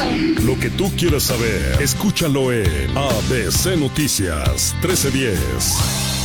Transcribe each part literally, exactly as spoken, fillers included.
Lo que tú quieras saber, escúchalo en A B C Noticias trece diez.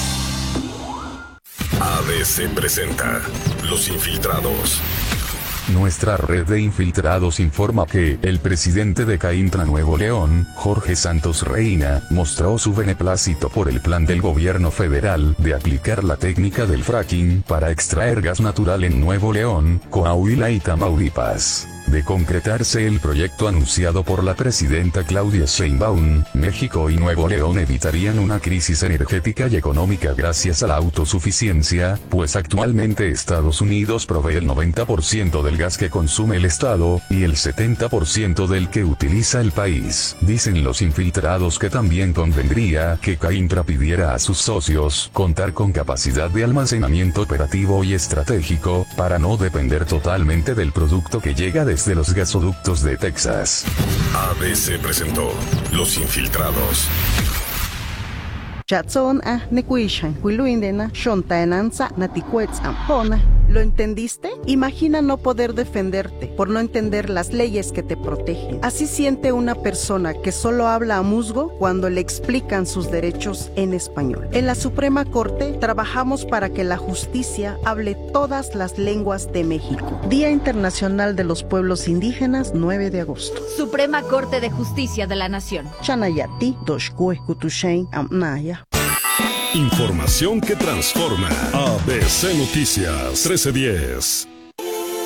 A B C presenta Los Infiltrados. Nuestra red de infiltrados informa que el presidente de Caintra Nuevo León, Jorge Santos Reina, mostró su beneplácito por el plan del gobierno federal de aplicar la técnica del fracking para extraer gas natural en Nuevo León, Coahuila y Tamaulipas. De concretarse el proyecto anunciado por la presidenta Claudia Sheinbaum, México y Nuevo León evitarían una crisis energética y económica gracias a la autosuficiencia, pues actualmente Estados Unidos provee el noventa por ciento del gas que consume el estado, y el setenta por ciento del que utiliza el país. Dicen los infiltrados que también convendría que Caintra pidiera a sus socios contar con capacidad de almacenamiento operativo y estratégico, para no depender totalmente del producto que llega de de los gasoductos de Texas. A B C presentó Los Infiltrados. Chatson a Nekuishan, Huiluindena, Shontaenanza, Naticuetz Ampona. ¿Lo entendiste? Imagina no poder defenderte por no entender las leyes que te protegen. Así siente una persona que solo habla a musgo cuando le explican sus derechos en español. En la Suprema Corte trabajamos para que la justicia hable todas las lenguas de México. Día Internacional de los Pueblos Indígenas, nueve de agosto. Suprema Corte de Justicia de la Nación. Chanayati, Doshkue, Kutushain, Amnaya. Información que transforma. A B C Noticias trece diez.